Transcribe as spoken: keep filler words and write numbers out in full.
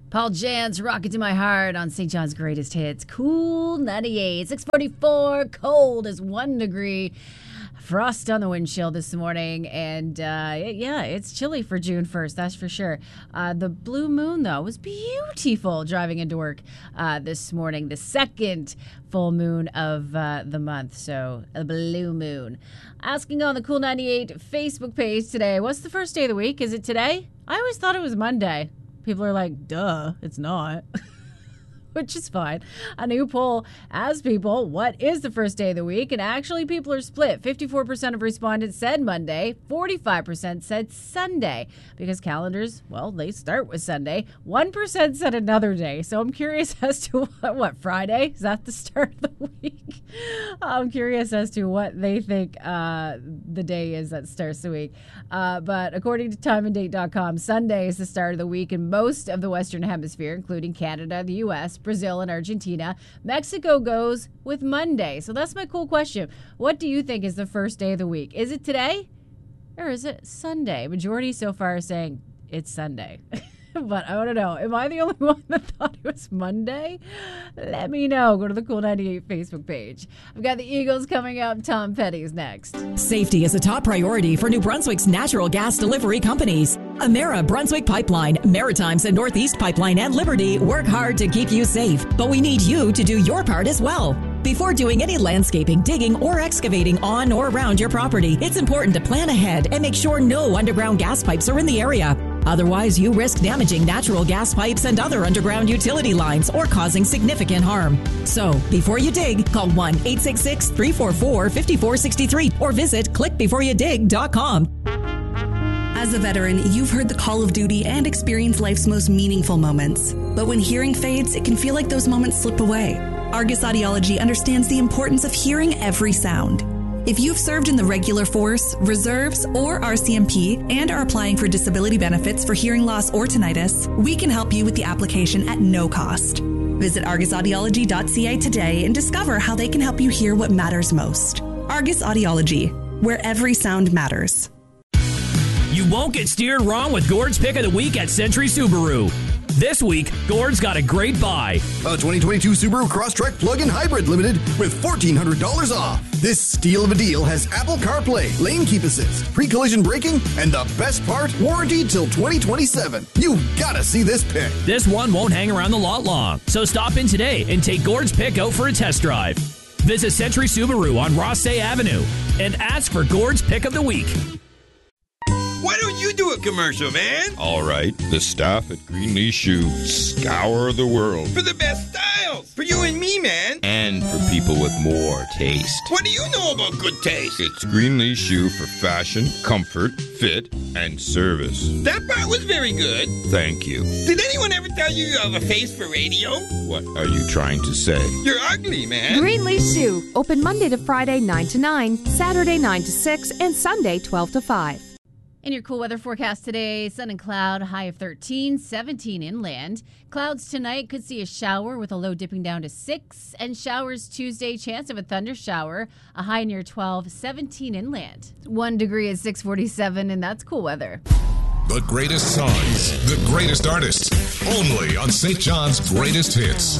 Paul Jans, Rocket to My Heart on Saint John's Greatest Hits. Cool ninety-eight, six forty-four, cold as one degree. Frost on the windshield this morning, and uh, it, yeah, it's chilly for June first, that's for sure. Uh, the blue moon, though, was beautiful driving into work uh, this morning. The second full moon of uh, the month, so a blue moon. Asking on the Cool ninety-eight Facebook page today, what's the first day of the week? Is it today? I always thought it was Monday. People are like, duh, it's not. Which is fine. A new poll asks people, what is the first day of the week? And actually, people are split. fifty-four percent of respondents said Monday. forty-five percent said Sunday. Because calendars, well, they start with Sunday. one percent said another day. So I'm curious as to what, what Friday? Is that the start of the week? I'm curious as to what they think uh, the day is that starts the week. Uh, but according to time and date dot com, Sunday is the start of the week in most of the Western Hemisphere, including Canada, the U S, Brazil, and Argentina. Mexico goes with Monday. So that's my cool question. What do you think is the first day of the week? Is it today or is it Sunday? Majority so far are saying it's Sunday. But I don't know. Am I the only one that thought it was Monday? Let me know. Go to the Cool ninety-eight Facebook page. I've got the Eagles coming up. Tom Petty's next. Safety is a top priority for New Brunswick's natural gas delivery companies. Emera, Brunswick Pipeline, Maritimes and Northeast Pipeline, and Liberty work hard to keep you safe, but we need you to do your part as well. Before doing any landscaping, digging, or excavating on or around your property, it's important to plan ahead and make sure no underground gas pipes are in the area. Otherwise, you risk damaging natural gas pipes and other underground utility lines or causing significant harm. So, before you dig, call one eight six six, three four four, five four six three or visit click before you dig dot com. As a veteran, you've heard the call of duty and experienced life's most meaningful moments. But when hearing fades, it can feel like those moments slip away. Argus Audiology understands the importance of hearing every sound. If you've served in the regular force, reserves, or R C M P and are applying for disability benefits for hearing loss or tinnitus, we can help you with the application at no cost. Visit argus audiology dot c a today and discover how they can help you hear what matters most. Argus Audiology, where every sound matters. You won't get steered wrong with Gord's Pick of the Week at Century Subaru. This week, Gord's got a great buy. A twenty twenty-two Subaru Crosstrek Plug-in Hybrid Limited with fourteen hundred dollars off. This steal of a deal has Apple CarPlay, lane keep assist, pre-collision braking, and the best part, warranty till twenty twenty-seven. You've got to see this pick. This one won't hang around the lot long, so stop in today and take Gord's Pick out for a test drive. Visit Century Subaru on Rossay Avenue and ask for Gord's Pick of the Week. Why don't you do a commercial, man? All right. The staff at Greenleaf Shoe scour the world. For the best styles. For you and me, man. And for people with more taste. What do you know about good taste? It's Greenleaf Shoe for fashion, comfort, fit, and service. That part was very good. Thank you. Did anyone ever tell you you have a face for radio? What are you trying to say? You're ugly, man. Greenleaf Shoe. Open Monday to Friday, nine to nine, Saturday, nine to six, and Sunday, twelve to five. In your cool weather forecast today, sun and cloud, high of thirteen, seventeen inland. Clouds tonight, could see a shower with a low dipping down to six. And showers Tuesday, chance of a thunder shower, a high near twelve, seventeen inland. One degree at six forty-seven, and that's cool weather. The greatest songs, the greatest artists, only on Saint John's Greatest Hits.